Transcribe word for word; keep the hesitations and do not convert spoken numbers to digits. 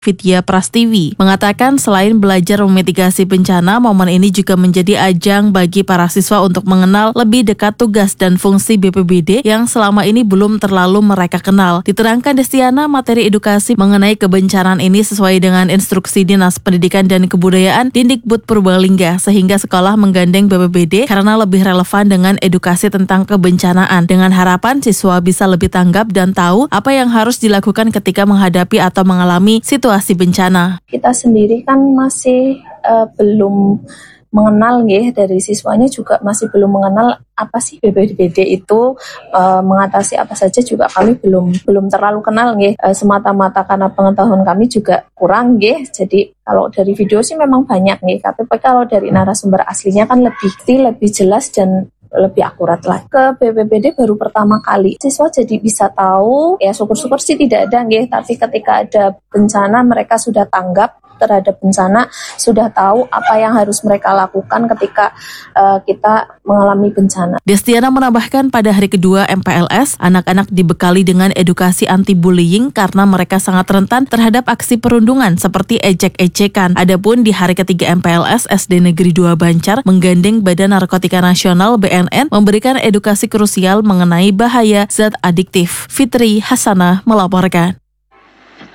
Vidya Prastiwi mengatakan selain belajar memitigasi bencana, momen ini juga menjadi ajang bagi para siswa untuk mengenal lebih dekat tugas dan fungsi B P B D yang selama ini belum terlalu mereka kenal. Diterangkan Destiana, materi edukasi mengenai kebencanaan ini sesuai dengan instruksi Dinas Pendidikan dan Kebudayaan Dindikbud Purbalingga, sehingga sekolah menggandeng B P B D karena lebih relevan dengan edukasi tentang kebencanaan, dengan harapan siswa bisa lebih tanggap dan tahu apa yang harus dilakukan ketika menghadapi atau mengalami situasi situasi bencana. Kita sendiri kan masih uh, belum mengenal nggih, dari siswanya juga masih belum mengenal apa sih B P B D itu, uh, mengatasi apa saja juga kami belum belum terlalu kenal nggih, uh, semata-mata karena pengetahuan kami juga kurang nggih. Jadi kalau dari video sih memang banyak nggih, tapi kalau dari narasumber aslinya kan lebih lebih jelas dan lebih akurat lah. Ke B P B D baru pertama kali siswa jadi bisa tahu, ya syukur-syukur sih tidak ada nggih, tapi ketika ada bencana mereka sudah tanggap terhadap bencana, sudah tahu apa yang harus mereka lakukan ketika uh, kita mengalami bencana. Destiana menambahkan pada hari kedua M P L S, anak-anak dibekali dengan edukasi anti-bullying karena mereka sangat rentan terhadap aksi perundungan seperti ejek-ejekan. Adapun di hari ketiga M P L S, S D Negeri dua Bancar menggandeng Badan Narkotika Nasional B N N memberikan edukasi krusial mengenai bahaya zat adiktif. Fitri Hasanah melaporkan.